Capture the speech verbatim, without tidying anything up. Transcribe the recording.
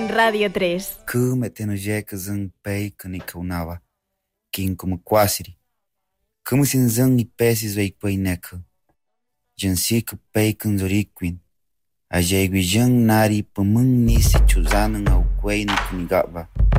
Radio tres. Que me teno jeca zang pei que ni kaunava. King como quasiri. Como sin zang i pesis vei quei neca. Jansi que pei kanzoriquin. A jegui jang nari pamang nisi chuzanan au quei ni kunigava.